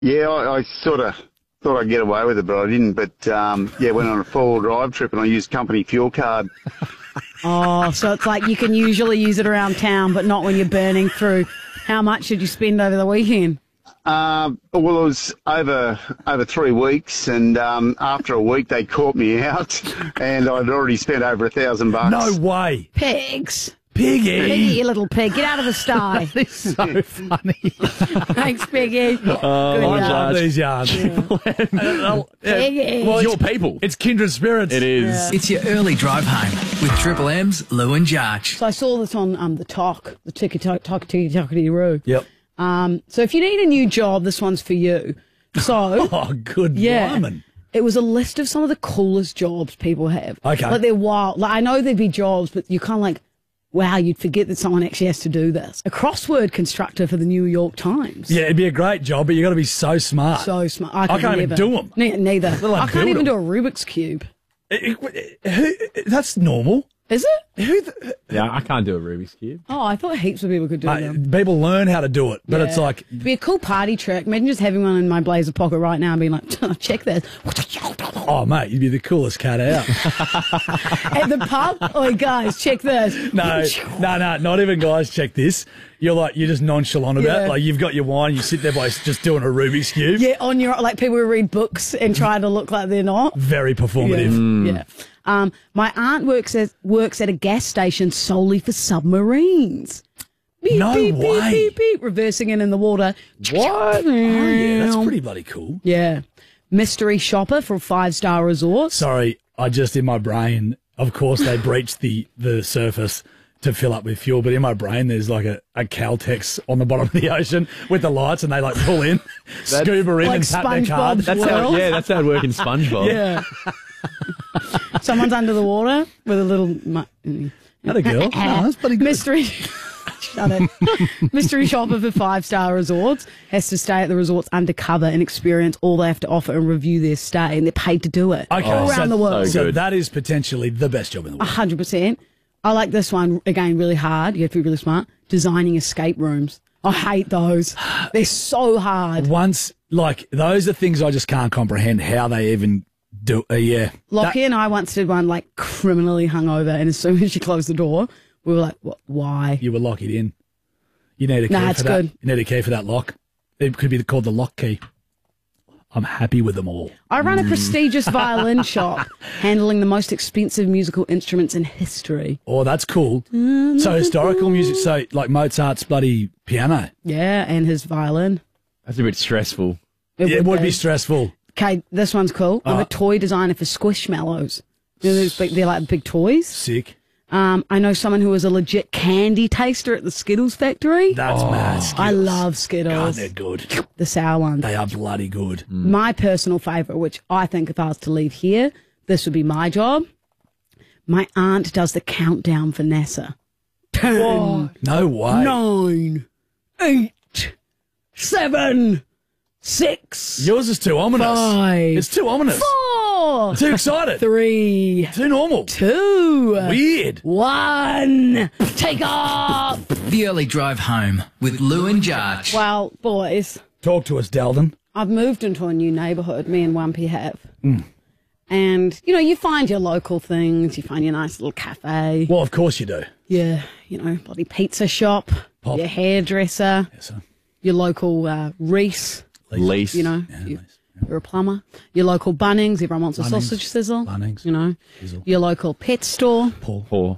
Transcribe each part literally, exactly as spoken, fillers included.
Yeah, I, I sort of thought I'd get away with it, but I didn't. But, um, yeah, went on a four-wheel drive trip and I used company fuel card. Oh, so it's like you can usually use it around town, but not when you're burning through. How much did you spend over the weekend? Um, well, it was over over three weeks, and um, after a week they caught me out, and I'd already spent over a thousand bucks. No way. Pigs. Piggy. Piggy, you little pig. Get out of the sty. That is so funny. Thanks, Piggy. Oh, Good my job. I love these yarns. Piggy. Well, it's your people. It's kindred spirits. It is. It's your early drive home with Triple M's Lou and Jarch. So I saw this on um, the talk, the ticky talk, talk, ticky talkity roo. Yep. Um, so if you need a new job, this one's for you. So Oh, good yeah, woman. it was a list of some of the coolest jobs people have. Okay. Like they're wild. Like I know there'd be jobs, but you're kind of like, wow, you'd forget that someone actually has to do this. A crossword constructor for the New York Times. Yeah, it'd be a great job, but you got to be so smart. So smart. I, I can't even never. do 'em. Ne- neither. alone I can't build even 'em. do a Rubik's Cube. It- it- who- that's normal. Is it? Who the, Yeah, I can't do a Rubik's Cube. Oh, I thought heaps of people could do mate, them. people learn how to do it, but it's Yeah. like, It'd be a cool party trick. Imagine just having one in my blazer pocket right now and being like, check this. oh, mate, you'd be the coolest cat out. At the pub? Oh, guys, check this. No, no, no, not even guys. Check this. You're like, you're just nonchalant about Yeah. it. Like, you've got your wine, you sit there by just doing a Rubik's Cube. Yeah, on your, like people who read books and try to look like they're not. Very performative. Yeah. Um, my aunt works at, works at a gas station solely for submarines. Beep, No beep, way. Beep, beep, beep, reversing it in the water. What? Oh, yeah, that's pretty bloody cool. Yeah. Mystery shopper for a five-star resort. Sorry, I just, in my brain, of course, they breached the, the surface to fill up with fuel, but in my brain, there's like a, a Caltex on the bottom of the ocean with the lights, and they like pull in, scuba in, like and tap their card. SpongeBob's That's how, World. yeah, that's how it works in SpongeBob. Yeah. Someone's under the water with a little... Mu- Had a girl. Oh, that's bloody good. Mystery... Shut it. Mystery shopper for five-star resorts has to stay at the resorts undercover and experience all they have to offer and review their stay, and they're paid to do it. Okay, all so- around the world. so So good. that is potentially the best job in the A world. hundred percent. I like this one, again, really hard. You have to be really smart. Designing escape rooms. I hate those. They're so hard. Once, like, those are things I just can't comprehend how they even do. Uh, yeah. Lockie and I once did one, like, criminally hungover, and as soon as she closed the door, we were like, "What? Why?" You were locked in. You need a key Nah, for it's that. good. You need a key for that lock. It could be called the lock key. I'm happy with them all. I run a prestigious violin shop, handling the most expensive musical instruments in history. Oh, that's cool. So historical music, so like Mozart's bloody piano. Yeah, and his violin. That's a bit stressful. Yeah, it would be stressful. Okay, this one's cool. I'm Uh, a toy designer for Squishmallows. You know, those big, they're like big toys. Sick. Um, I know someone who is a legit candy taster at the Skittles factory. That's mad. I Skittles. love God, Skittles, they're good. the sour ones. They are bloody good. My personal favourite, which I think if I was to leave here, this would be my job. My aunt does the countdown for NASA. Ten, No way. nine, eight, seven, six, Yours is too ominous. Five. It's too ominous. four, Too excited. three, Too normal. two, Weird. one. Take off. The early drive home with Lou and Jarch. Well, boys, Talk to us, Dalton. I've moved into a new neighbourhood, me and Wumpy have. And, you know, you find your local things, you find your nice little cafe, Well, of course you do. your, you know, bloody pizza shop, Pop. your hairdresser, Yes, sir. your local uh, Reese, Lease. you know, Yeah, you, nice. you're a plumber, your local Bunnings, everyone wants a Bunnings. sausage sizzle, Bunnings. you know, Sizzle. your local pet store, Paul. Poor.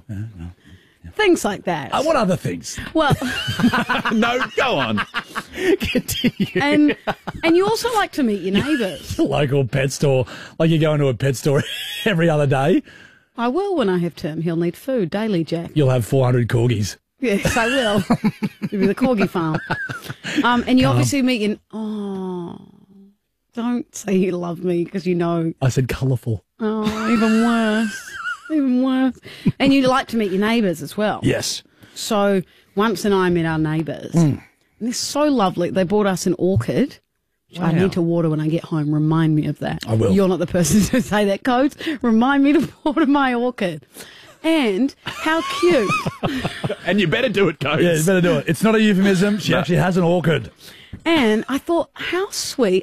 things like that. Uh, what other things? Well, No, go on. Continue. and and you also like to meet your neighbours. Local pet store. Like you go into a pet store every other day. I will when I have Tim. He'll need food daily, Jack. You'll have four hundred corgis. Yes, I will. It'll be the corgi farm. Um, and you obviously meet your... Oh, don't say you love me because you know... I said colourful. Oh, even worse. Even worse. And you like to meet your neighbours as well. Yes. So once and I met our neighbours. And they're so lovely. They bought us an orchid, which I Wow. need to water when I get home. Remind me of that. I will. You're not the person to say that, Codes. Remind me to water my orchid. And how cute. And you better do it, Coach. Yeah, you better do it. It's not a euphemism. She No. actually has an orchid. And I thought, how sweet